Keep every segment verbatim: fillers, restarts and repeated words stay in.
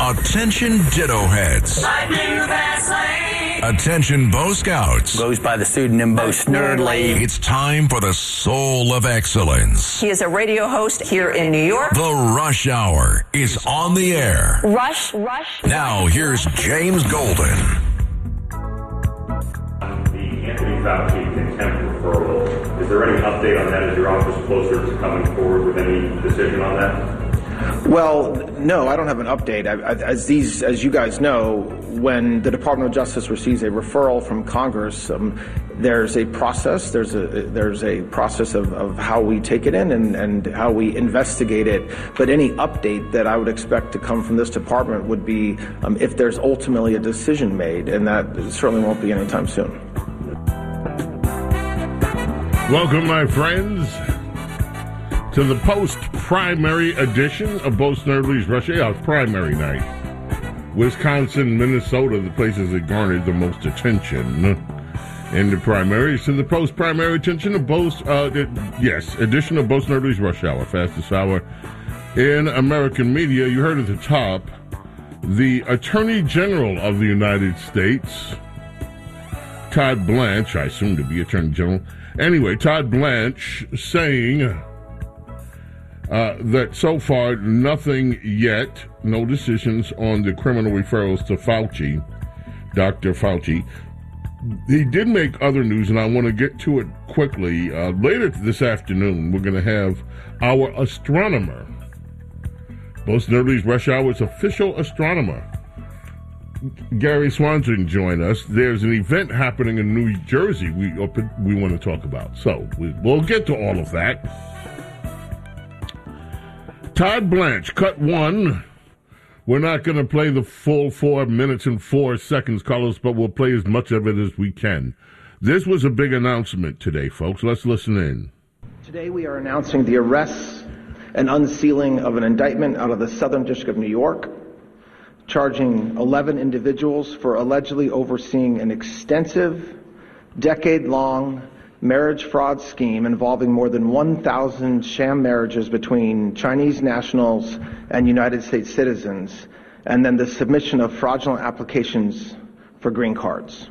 Attention Ditto Heads. Attention Bo Scouts. Goes by the pseudonym Bo Snerdley. It's time for the Soul of Excellence. He is a radio host here in New York. The Rush Hour is on the air. Rush, Rush. Now here's James Golden. The Anthony Fauci contempt referral, is there any update on that? Is your office closer to coming forward with any decision on that? Well, no, I don't have an update. I, I, as these, as you guys know, when the Department of Justice receives a referral from Congress, um, there's a process. There's a there's a process of, of how we take it in and, and how we investigate it. But any update that I would expect to come from this department would be um, if there's ultimately a decision made, and that certainly won't be anytime soon. Welcome, my friends, to the post-primary edition of Bo Snerdley's Rush Hour. It's primary night. Wisconsin, Minnesota, the places that garnered the most attention in the primaries. To the post-primary attention of Bo, uh, yes, edition of Bo Snerdley's Rush Hour, fastest hour in American media. You heard at the top, the Attorney General of the United States, Todd Blanche, I assume to be Attorney General. Anyway, Todd Blanche saying Uh, that so far, nothing yet, no decisions on the criminal referrals to Fauci, Doctor Fauci. He did make other news, and I want to get to it quickly. Uh, later this afternoon, we're going to have our astronomer, Bo Snerdley's Rush Hour's official astronomer, Gary Swanson, join us. There's an event happening in New Jersey we we want to talk about. So we, we'll get to all of that. Todd Blanche, cut one. We're not going to play the full four minutes and four seconds, Carlos, but we'll play as much of it as we can. This was a big announcement today, folks. Let's listen in. Today we are announcing the arrests and unsealing of an indictment out of the Southern District of New York, charging eleven individuals for allegedly overseeing an extensive, decade-long marriage fraud scheme involving more than one thousand sham marriages between Chinese nationals and United States citizens, and then the submission of fraudulent applications for green cards.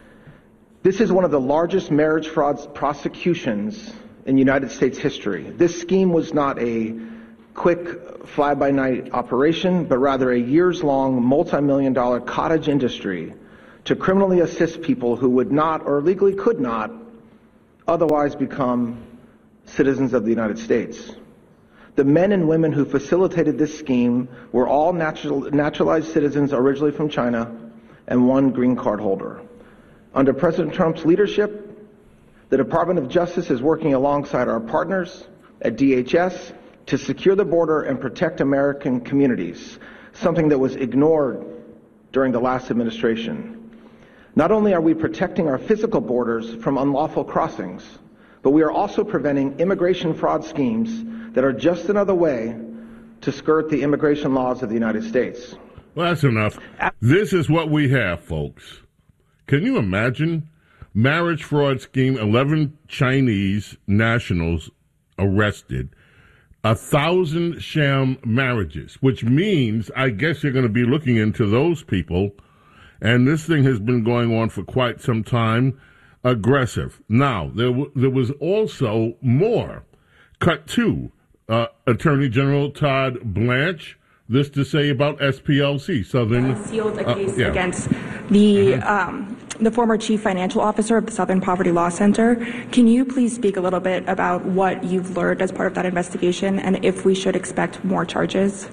This is one of the largest marriage fraud prosecutions in United States history. This scheme was not a quick fly-by-night operation, but rather a years-long, multi-million dollar cottage industry to criminally assist people who would not or legally could not otherwise become citizens of the United States. The men and women who facilitated this scheme were all natural, naturalized citizens originally from China and one green card holder. Under President Trump's leadership, the Department of Justice is working alongside our partners at D H S to secure the border and protect American communities, something that was ignored during the last administration. Not only are we protecting our physical borders from unlawful crossings, but we are also preventing immigration fraud schemes that are just another way to skirt the immigration laws of the United States. Well, that's enough. This is what we have, folks. Can you imagine? Marriage fraud scheme, eleven Chinese nationals arrested, a thousand sham marriages, which means I guess you're going to be looking into those people. And this thing has been going on for quite some time. Aggressive. Now, there w- there was also more. Cut two. Uh, Attorney General Todd Blanche, this to say about S P L C, Southern... Uh, sealed a case uh, yeah. against the mm-hmm. um, the former chief financial officer of the Southern Poverty Law Center. Can you please speak a little bit about what you've learned as part of that investigation and if we should expect more charges?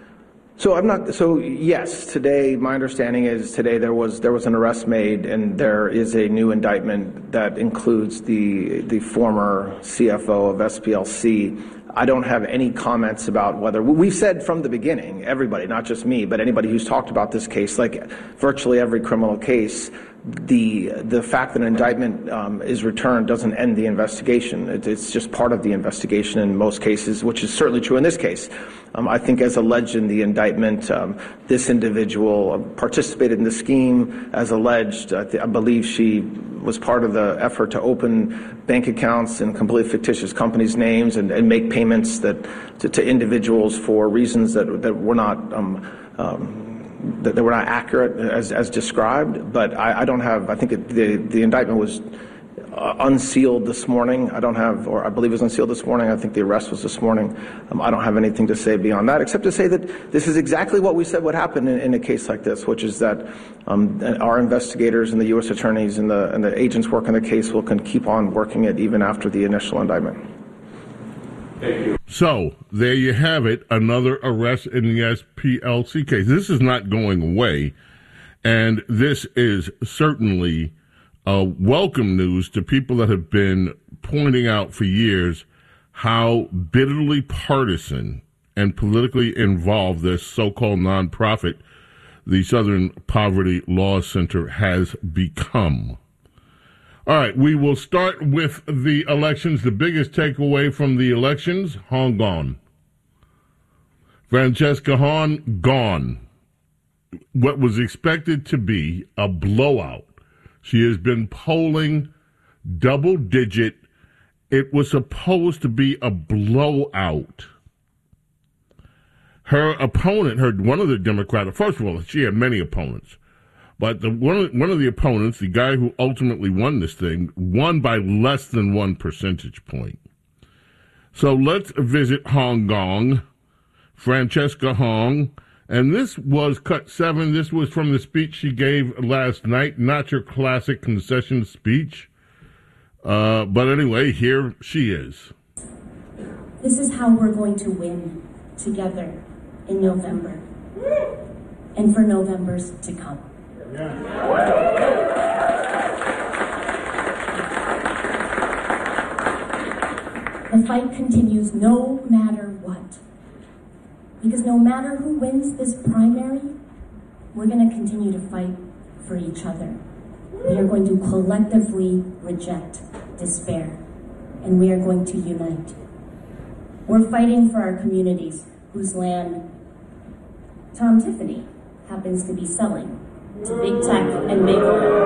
So I'm not. So yes, today my understanding is today there was there was an arrest made, and there is a new indictment that includes the the former C F O of S P L C. I don't have any comments about whether we've said from the beginning, everybody, not just me, but anybody who's talked about this case, like virtually every criminal case, the the fact that an indictment um, is returned doesn't end the investigation. It, it's just part of the investigation in most cases, which is certainly true in this case. Um, I think as alleged in the indictment, um, this individual participated in the scheme as alleged. I, th- I believe she was part of the effort to open bank accounts in completely fictitious companies' names and, and make payments that to, to individuals for reasons that that were not um, um, that, that were not accurate as as described. But I, I don't have. I think it, the the indictment was Uh, unsealed this morning. I don't have, or I believe it was unsealed this morning. I think the arrest was this morning. Um, I don't have anything to say beyond that, except to say that this is exactly what we said would happen in, in a case like this, which is that um, our investigators and the U S attorneys and the and the agents working the case will can keep on working it even after the initial indictment. Thank you. So there you have it, another arrest in the S P L C case. This is not going away, and this is certainly Uh, welcome news to people that have been pointing out for years how bitterly partisan and politically involved this so-called nonprofit, the Southern Poverty Law Center, has become. All right, we will start with the elections. The biggest takeaway from the elections, Hong gone. Francesca Hahn, gone. What was expected to be a blowout. She has been polling double digit. It was supposed to be a blowout. Her opponent, her one of the Democrats, first of all, she had many opponents, but the, one, of, one of the opponents, the guy who ultimately won this thing, won by less than one percentage point. So let's visit Hong Kong, Francesca Hong. And this was cut seven. This was from the speech she gave last night. Not your classic concession speech. Uh, but anyway, here she is. This is how we're going to win together in November and for Novembers to come. The fight continues no matter what. Because no matter who wins this primary, we're going to continue to fight for each other. We are going to collectively reject despair, and we are going to unite. We're fighting for our communities whose land Tom Tiffany happens to be selling to big tech and big oil.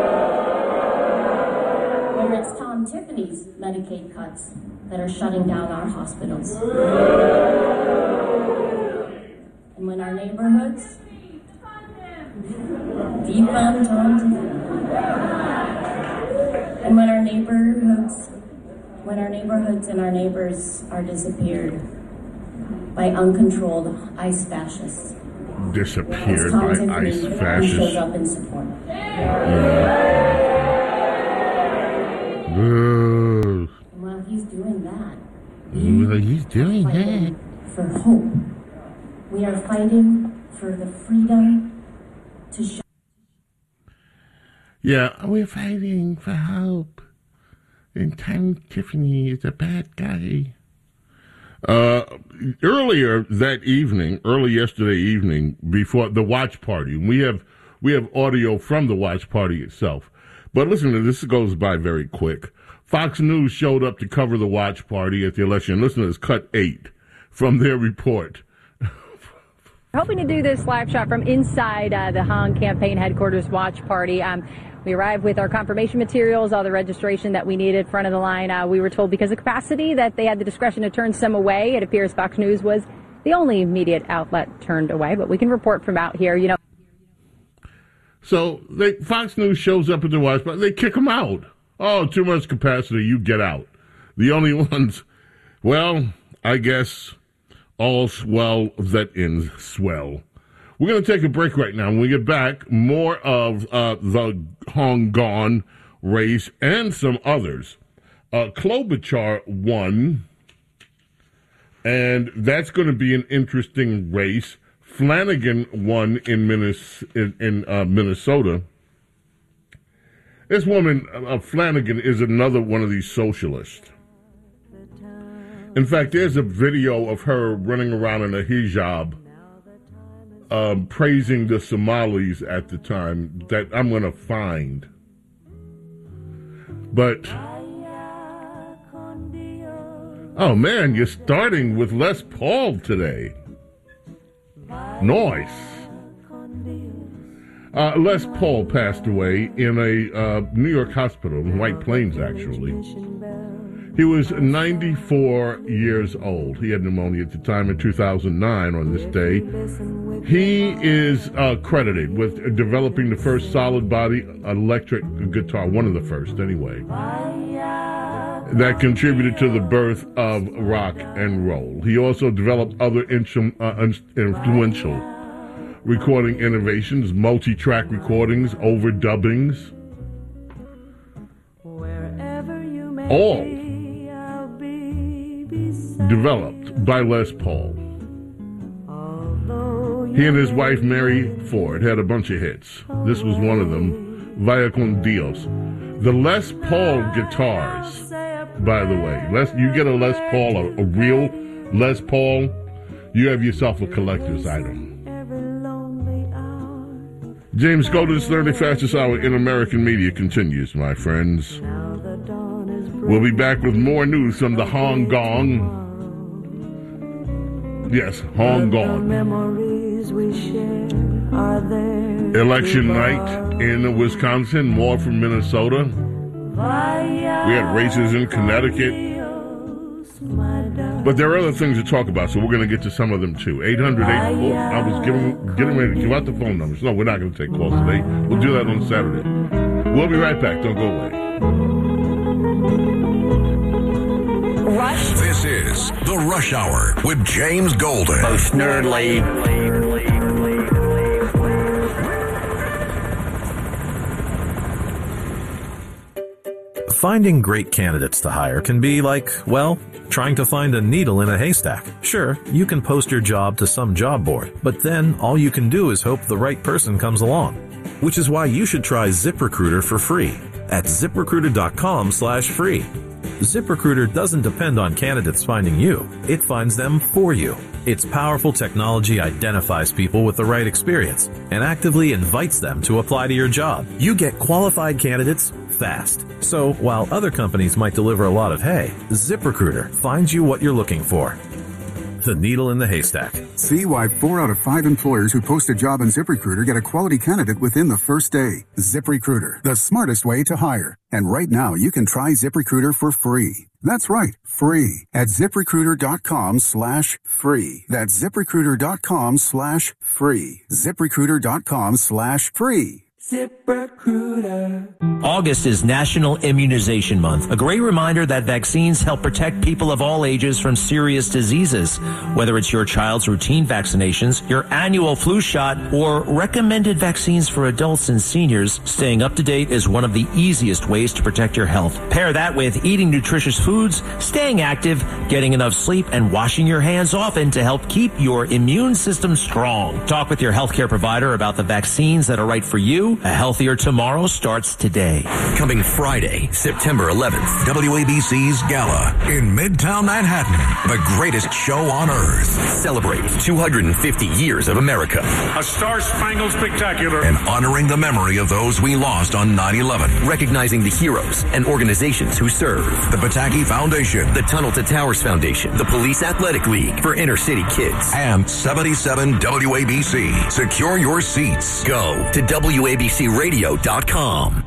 Where it's Tom Tiffany's Medicaid cuts that are shutting down our hospitals. And when our neighborhoods defund Tom Tiffany. And when our neighborhoods, when our neighborhoods and our neighbors are disappeared by uncontrolled ICE fascists. Disappeared by Tiffany, ICE fascists. Who shows up in support. Yeah. And while he's doing that, well, he's doing that. For hope. We are fighting for the freedom to show. Yeah, we're fighting for hope. And Tom Tiffany is a bad guy. Uh, earlier that evening, early yesterday evening, before the watch party, we have we have audio from the watch party itself. But listen to this, this goes by very quick. Fox News showed up to cover the watch party at the election. Listen to this, cut eight from their report. Hoping to do this live shot from inside uh, the Hong campaign headquarters watch party. Um, we arrived with our confirmation materials, all the registration that we needed, front of the line. Uh, we were told because of capacity that they had the discretion to turn some away. It appears Fox News was the only immediate outlet turned away, but we can report from out here, you know. So they, Fox News shows up at the watch party. They kick them out. Oh, too much capacity. You get out. The only ones, well, I guess all's well that ends swell. We're going to take a break right now. When we get back, more of uh, the Hong Kong race and some others. Uh, Klobuchar won, and that's going to be an interesting race. Flanagan won in, Minnes- in, in uh, Minnesota. This woman, uh, Flanagan, is another one of these socialists. In fact, there's a video of her running around in a hijab, um, praising the Somalis at the time that I'm going to find. But, oh man, you're starting with Les Paul today. Nice. Uh, Les Paul passed away in a uh, New York hospital in White Plains, actually. He was ninety-four years old. He had pneumonia at the time in two thousand nine on this day. He is uh, credited with developing the first solid-body electric guitar, one of the first anyway, that contributed to the birth of rock and roll. He also developed other intru- uh, influential recording innovations, multi-track recordings, overdubbings, all developed by Les Paul. He and his wife, Mary Ford, had a bunch of hits. This was one of them, Vaya con Dios. The Les Paul guitars, by the way, Les, you get a Les Paul, a, a real Les Paul, you have yourself a collector's item. James Golden's thirty fastest hour in American media continues, my friends. We'll be back with more news from the Hong Kong. Yes, Hong Kong. Election night in Wisconsin, more from Minnesota. We had races in Connecticut. But there are other things to talk about, so we're going to get to some of them too. eight hundred eight four I was giving, getting ready to give out the phone numbers. No, we're not going to take calls today. We'll do that on Saturday. We'll be right back. Don't go away. Rush. This is The Rush Hour with James Golden. Most nerdly. Finding great candidates to hire can be like, well, trying to find a needle in a haystack. Sure, you can post your job to some job board, but then all you can do is hope the right person comes along. Which is why you should try ZipRecruiter for free at ZipRecruiter.com slash free. ZipRecruiter doesn't depend on candidates finding you. It finds them for you. Its powerful technology identifies people with the right experience and actively invites them to apply to your job. You get qualified candidates fast. So while other companies might deliver a lot of hay, ZipRecruiter finds you what you're looking for. The needle in the haystack. See why four out of five employers who post a job on ZipRecruiter get a quality candidate within the first day. ZipRecruiter, the smartest way to hire. And right now, you can try ZipRecruiter for free. That's right, free at ZipRecruiter.com slash free. That's ZipRecruiter.com slash free. ZipRecruiter.com slash free. ZipRecruiter. August is National Immunization Month, a great reminder that vaccines help protect people of all ages from serious diseases. Whether it's your child's routine vaccinations, your annual flu shot, or recommended vaccines for adults and seniors, staying up to date is one of the easiest ways to protect your health. Pair that with eating nutritious foods, staying active, getting enough sleep, and washing your hands often to help keep your immune system strong. Talk with your healthcare provider about the vaccines that are right for you. A healthier tomorrow starts today. Coming Friday, September eleventh, W A B C's Gala in Midtown Manhattan. The greatest show on earth. Celebrate two hundred fifty years of America. A Star-Spangled Spectacular. And honoring the memory of those we lost on nine eleven. Recognizing the heroes and organizations who serve. The Pataki Foundation. The Tunnel to Towers Foundation. The Police Athletic League for inner city kids. And seventy-seven W A B C. Secure your seats. Go to W A B C radio dot com.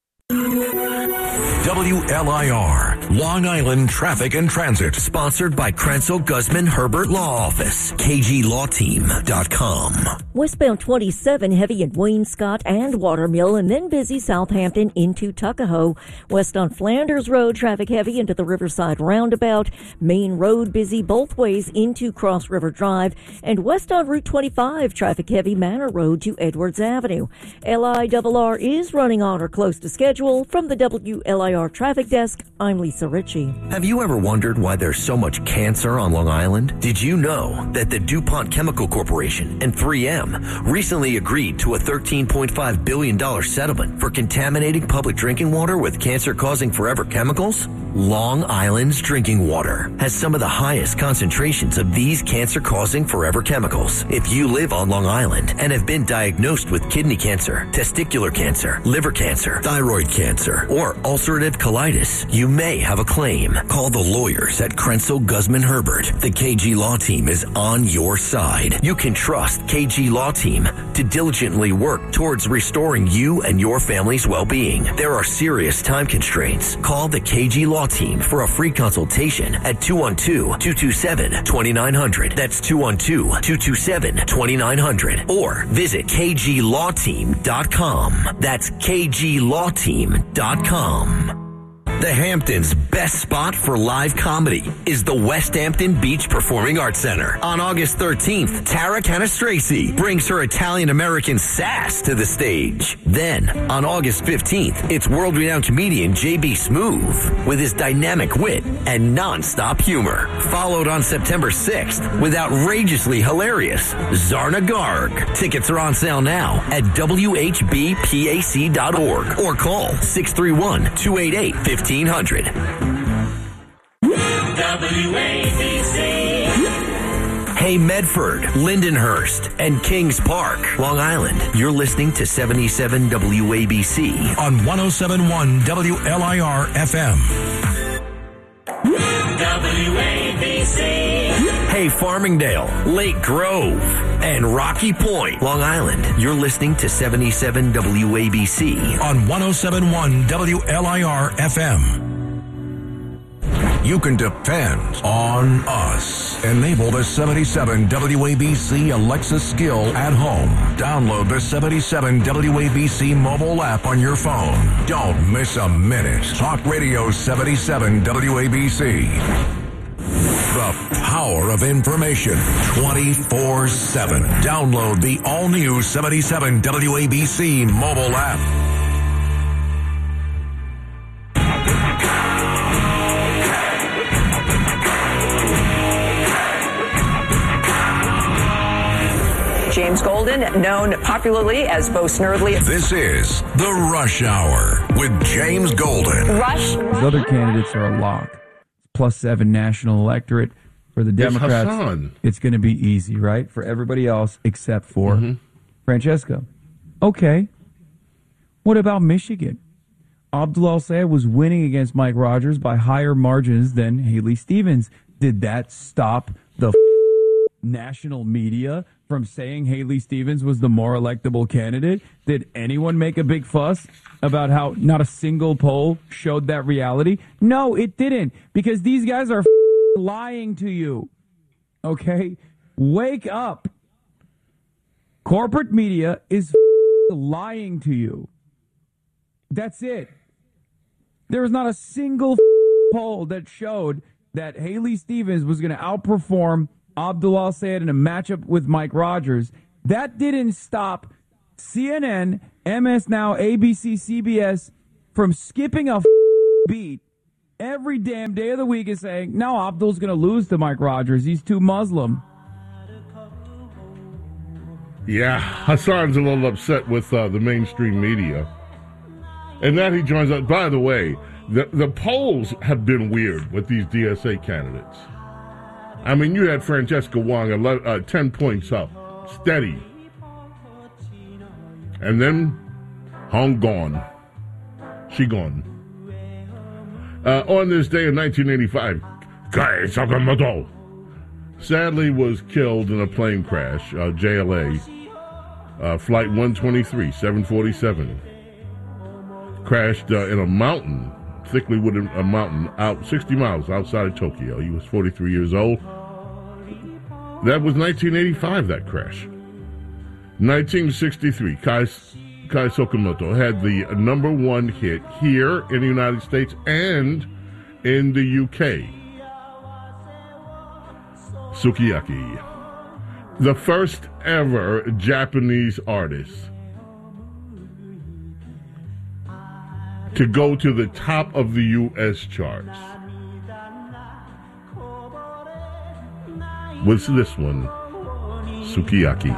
W L I R, Long Island Traffic and Transit. Sponsored by Krentzel Guzman Herbert Law Office. K G law team dot com. Westbound twenty-seven heavy at Wayne-Scott and Watermill, and then busy Southampton into Tuckahoe. West on Flanders Road, traffic heavy into the Riverside Roundabout. Main Road busy both ways into Cross River Drive. And west on Route twenty-five, traffic heavy Manor Road to Edwards Avenue. L I R R is running on or close to schedule. From the W L I R Traffic Desk, I'm Lisa Ritchie. Have you ever wondered why there's so much cancer on Long Island? Did you know that the DuPont Chemical Corporation and three M recently agreed to a thirteen point five billion dollars settlement for contaminating public drinking water with cancer-causing forever chemicals? Long Island's drinking water has some of the highest concentrations of these cancer-causing forever chemicals. If you live on Long Island and have been diagnosed with kidney cancer, testicular cancer, liver cancer, thyroid cancer, or ulcerative colitis, you may have a claim. Call the lawyers at Krenzel Guzman Herbert. The K G Law Team is on your side. You can trust K G Law Team to diligently work towards restoring you and your family's well-being. There are serious time constraints. Call the K G Law Team for a free consultation at two one two, two two seven, two nine zero zero. That's two one two, two two seven, two nine zero zero. Or visit k g law team dot com. That's k g law team dot com. The Hamptons' best spot for live comedy is the West Hampton Beach Performing Arts Center. On August thirteenth, Tara Canastracey brings her Italian-American sass to the stage. Then, on August fifteenth, it's world-renowned comedian J B Smoove with his dynamic wit and non-stop humor. Followed on September sixth with outrageously hilarious Zarna Garg. Tickets are on sale now at w h b pac dot org or call six three one, two eight eight, fifteen hundred. W A B C. Hey Medford, Lindenhurst, and Kings Park, Long Island. You're listening to seventy-seven W A B C on one oh seven point one W L I R F M. W A B C. Hey Farmingdale, Lake Grove, and Rocky Point, Long Island. You're listening to seventy-seven W A B C on one oh seven point one W L I R F M. You can depend on us. Enable the seventy-seven W A B C Alexa skill at home. Download the seventy-seven W A B C mobile app on your phone. Don't miss a minute. Talk Radio seventy-seven W A B C. The power of information twenty-four seven. Download the all-new seventy-seven W A B C mobile app. James Golden, known popularly as Bo Snerdley. This is The Rush Hour with James Golden. Rush. These other candidates are a lock. Plus seven national electorate. For the Democrats, it's, it's going to be easy, right? For everybody else except for mm-hmm. Francesca. Okay. What about Michigan? Abdul Al-Sayed was winning against Mike Rogers by higher margins than Haley Stevens. Did that stop the f- national media from saying Haley Stevens was the more electable candidate? Did anyone make a big fuss about how not a single poll showed that reality? No, it didn't, because these guys are f- lying to you. Okay? Wake up. Corporate media is f- lying to you. That's it. There was not a single f- poll that showed that Haley Stevens was going to outperform Abdul Al-Sayed in a matchup with Mike Rogers. That didn't stop C N N, M S Now, A B C, C B S from skipping a f- beat every damn day of the week and saying, no, Abdul's going to lose to Mike Rogers. He's too Muslim. Yeah, Hassan's a little upset with uh, the mainstream media. And that he joins up. By the way, the, the polls have been weird with these D S A candidates. I mean, you had Francesca Wong eleven, uh, ten points up, steady. And then, Hong gone. She gone. Uh, on this day in nineteen eighty-five, Kai Sakamoto sadly was killed in a plane crash, uh, J L A, uh, flight one twenty-three, seven forty-seven. Crashed uh, in a mountain, thickly wooded a mountain, out sixty miles outside of Tokyo. He was forty-three years old. That was nineteen eighty-five, that crash. nineteen sixty-three, Kai, Kai Sakamoto had the number one hit here in the United States and in the U K. Sukiyaki. The first ever Japanese artist to go to the top of the U S charts. Was this one, Sukiyaki.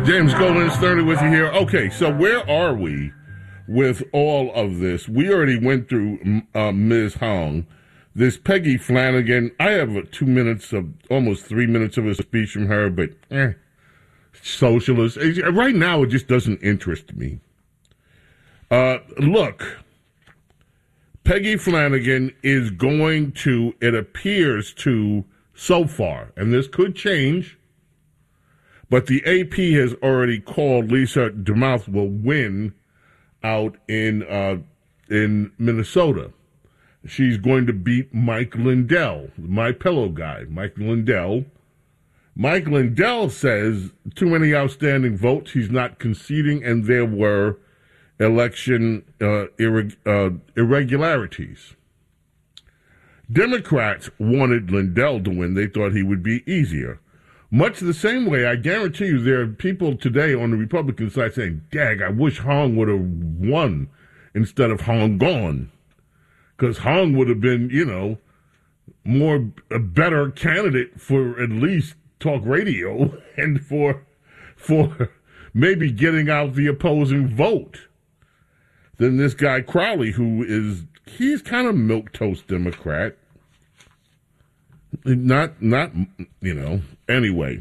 James Golden, Sterling with you here. Okay, so where are we with all of this? We already went through uh, Miz Hong. This Peggy Flanagan, I have uh, two minutes of, almost three minutes of a speech from her, but eh, socialist. Right now, it just doesn't interest me. Uh, look, Peggy Flanagan is going to, it appears to, so far, and this could change, but the A P has already called Lisa DeMouth will win out in uh, in Minnesota. She's going to beat Mike Lindell, my pillow guy, Mike Lindell. Mike Lindell says too many outstanding votes. He's not conceding, and there were election uh, irreg- uh, irregularities. Democrats wanted Lindell to win. They thought he would be easier. Much the same way, I guarantee you there are people today on the Republican side saying, dag, I wish Hong would have won instead of Hong gone. Because Hong would have been, you know, more a better candidate for at least talk radio and for for maybe getting out the opposing vote than this guy Crowley, who is, he's kind of milquetoast Democrat. Not, not, you know, anyway.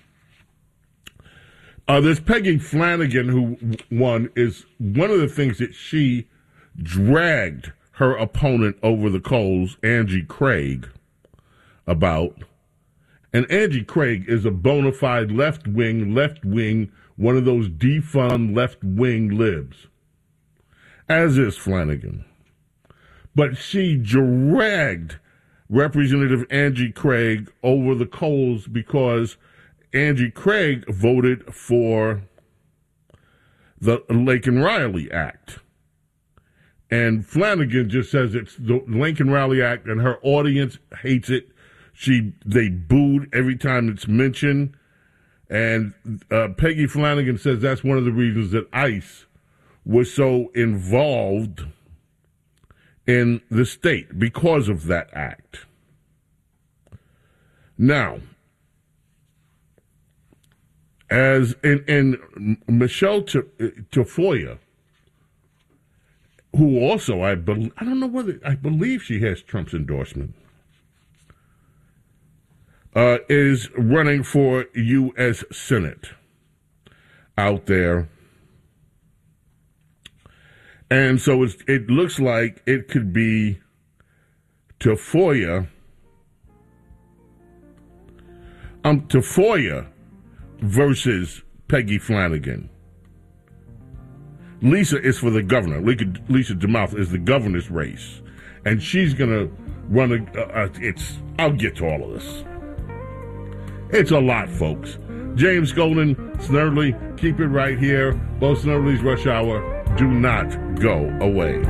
Uh, this Peggy Flanagan who won is one of the things that she dragged her opponent over the coals, Angie Craig, about. And Angie Craig is a bona fide left-wing, left-wing, one of those defund left-wing libs, as is Flanagan. But she dragged Representative Angie Craig over the coals because Angie Craig voted for the Laken Riley Act. And Flanagan just says it's the Lincoln Riley Act, and her audience hates it. She they booed every time it's mentioned. And uh, Peggy Flanagan says that's one of the reasons that ICE was so involved in the state, because of that act. Now, as in, in Michelle Tafoya, who also, I, be, I don't know whether, I believe she has Trump's endorsement, uh, is running for U S Senate out there. And so it's, it looks like it could be Tafoya, um, Tafoya versus Peggy Flanagan. Lisa is for the governor. Lisa DeMouth is the governor's race. And she's going to run a, uh, it's, I'll get to all of this. It's a lot, folks. James Golden, Snerdley, keep it right here. Bo Snerdley's Rush Hour. Do not go away.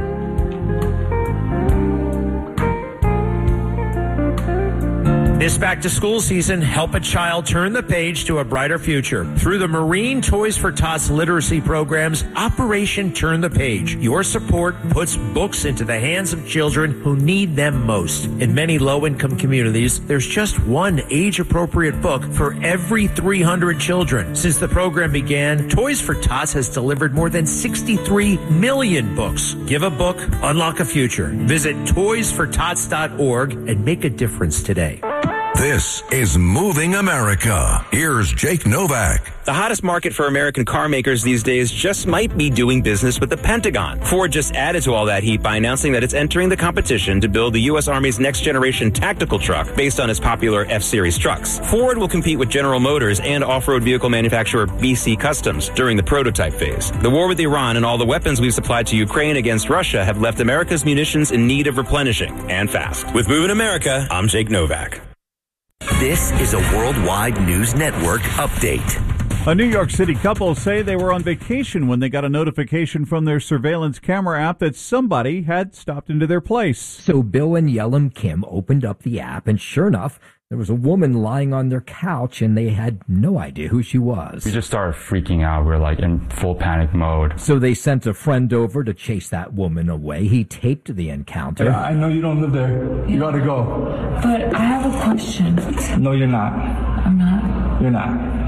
This back-to-school season, help a child turn the page to a brighter future. Through the Marine Toys for Tots literacy programs, Operation Turn the Page. Your support puts books into the hands of children who need them most. In many low-income communities, there's just one age-appropriate book for every three hundred children. Since the program began, Toys for Tots has delivered more than sixty-three million books. Give a book, unlock a future. Visit toys for tots dot org and make a difference today. This is Moving America. Here's Jake Novak. The hottest market for American car makers these days just might be doing business with the Pentagon. Ford just added to all that heat by announcing that it's entering the competition to build the U S Army's next-generation tactical truck based on its popular F-Series trucks. Ford will compete with General Motors and off-road vehicle manufacturer B C Customs during the prototype phase. The war with Iran and all the weapons we've supplied to Ukraine against Russia have left America's munitions in need of replenishing, and fast. With Moving America, I'm Jake Novak. This is a Worldwide News Network update. A New York City couple say they were on vacation when they got a notification from their surveillance camera app that somebody had stopped into their place. So Bill and Yellum Kim opened up the app, and sure enough, there was a woman lying on their couch, and they had no idea who she was. We just started freaking out. We were like in full panic mode. So they sent a friend over to chase that woman away. He taped the encounter. Yeah, I know you don't live there. You gotta go. But I have a question. No, you're not. I'm not. You're not.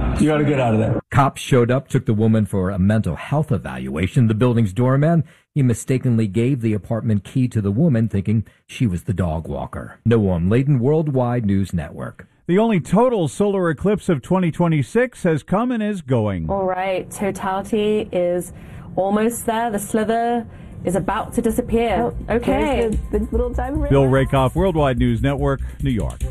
You got to get out of there. Cops showed up, took the woman for a mental health evaluation. The building's doorman, he mistakenly gave the apartment key to the woman, thinking she was the dog walker. Noam Layden, Worldwide News Network. The only total solar eclipse of twenty twenty-six has come and is going. All right, totality is almost there. The slither is about to disappear. Oh, okay. The, the little time Bill Rakoff, Worldwide News Network, New York.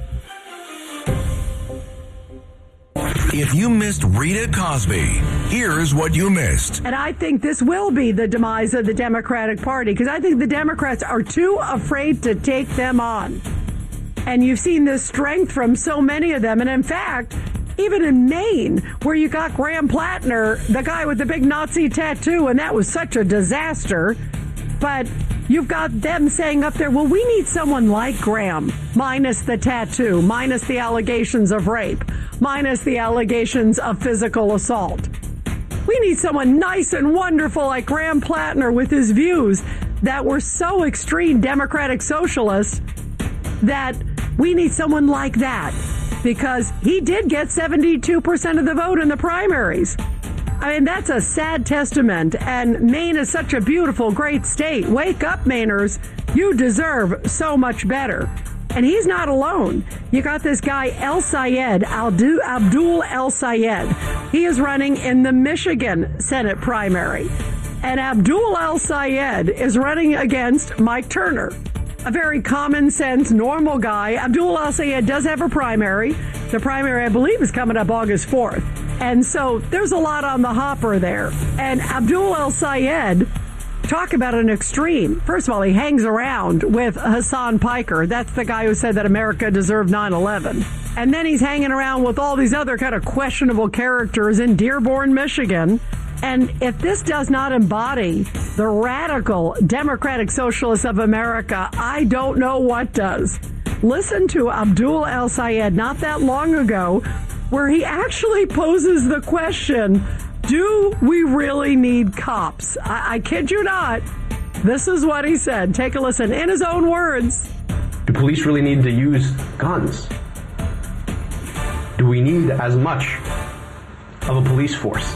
If you missed Rita Cosby, here's what you missed. And I think this will be the demise of the Democratic Party, because I think the Democrats are too afraid to take them on. And you've seen this strength from so many of them. And in fact, even in Maine, where you got Graham Plattner, the guy with the big Nazi tattoo, and that was such a disaster. But you've got them saying up there, well, we need someone like Graham, minus the tattoo, minus the allegations of rape, minus the allegations of physical assault. We need someone nice and wonderful like Graham Plattner with his views that were so extreme Democratic socialists that we need someone like that, because he did get seventy-two percent of the vote in the primaries. I mean, that's a sad testament, and Maine is such a beautiful, great state. Wake up, Mainers. You deserve so much better. And he's not alone. You got this guy, El Sayed, Abdul El Sayed. He is running in the Michigan Senate primary. And Abdul El Sayed is running against Mike Turner, a very common sense, normal guy. Abdul El Sayed does have a primary. The primary, I believe, is coming up August fourth. And so there's a lot on the hopper there. And Abdul El Sayed, talk about an extreme. First of all, he hangs around with Hassan Piker. That's the guy who said that America deserved nine eleven. And then he's hanging around with all these other kind of questionable characters in Dearborn, Michigan. And if this does not embody the radical Democratic Socialists of America, I don't know what does. Listen to Abdul El Sayed not that long ago, where he actually poses the question, do we really need cops? I, I kid you not. This is what he said. Take a listen in his own words. Do police really need to use guns? Do we need as much of a police force?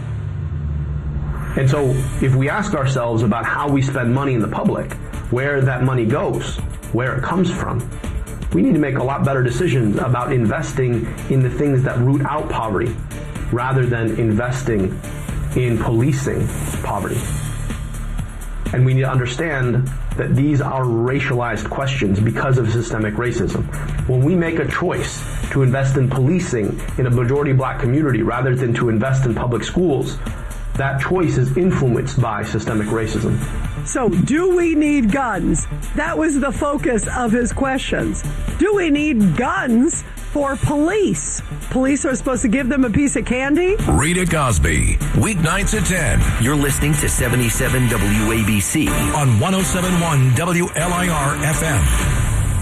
And so if we ask ourselves about how we spend money in the public, where that money goes, where it comes from, we need to make a lot better decisions about investing in the things that root out poverty rather than investing in policing poverty. And we need to understand that these are racialized questions because of systemic racism. When we make a choice to invest in policing in a majority black community rather than to invest in public schools, that choice is influenced by systemic racism. So, do we need guns? That was the focus of his questions. Do we need guns for police? Police are supposed to give them a piece of candy? Rita Cosby, weeknights at ten. You're listening to seventy-seven W A B C on one oh seven point one W L I R F M.